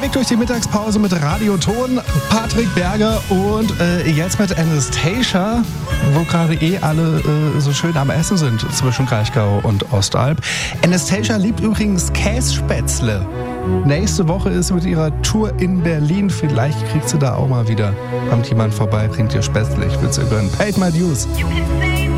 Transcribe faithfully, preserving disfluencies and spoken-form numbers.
Weg durch die Mittagspause mit Radioton, Patrick Berger und äh, jetzt mit Anastasia, wo gerade eh alle äh, so schön am Essen sind zwischen Kraichgau und Ostalb. Anastasia liebt übrigens Kässpätzle. Nächste Woche ist mit ihrer Tour in Berlin. Vielleicht kriegt sie da auch mal wieder. Kommt jemand vorbei, bringt ihr Spätzle. Ich würde sie gönnen. Paid my dues. You can see